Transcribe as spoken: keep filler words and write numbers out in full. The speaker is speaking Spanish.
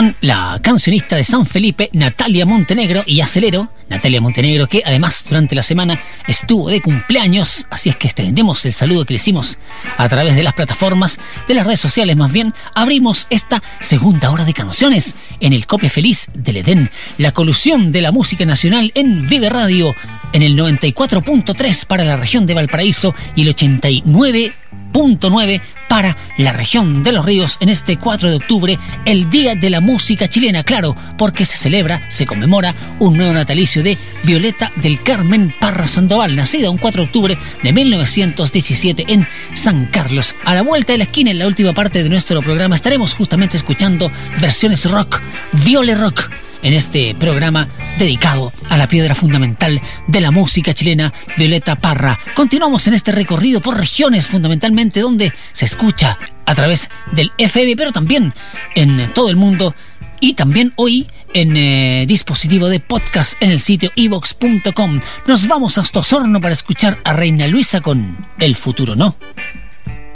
con la cancionista de San Felipe, Natalia Montenegro, y Acelero. Natalia Montenegro, que además durante la semana estuvo de cumpleaños, así es que extendemos el saludo que le hicimos a través de las plataformas, de las redes sociales más bien. Abrimos esta segunda hora de canciones en el Copia Feliz del Edén, la colusión de la música nacional en Vive Radio, en el noventa y cuatro punto tres para la región de Valparaíso y el ochenta y nueve punto nueve para la región de Los Ríos en este cuatro de octubre, el Día de la Música Chilena, claro, porque se celebra, se conmemora un nuevo natalicio de Violeta del Carmen Parra Sandoval, nacida un cuatro de octubre de mil novecientos diecisiete en San Carlos. A la vuelta de la esquina, en la última parte de nuestro programa, estaremos justamente escuchando versiones rock, Viole Rock, en este programa dedicado a la piedra fundamental de la música chilena, Violeta Parra. Continuamos en este recorrido por regiones, fundamentalmente donde se escucha a través del F M, pero también en todo el mundo, y también hoy en eh, dispositivo de podcast en el sitio i vox punto com. Nos vamos hasta Osorno para escuchar a Reina Luisa con El Futuro No.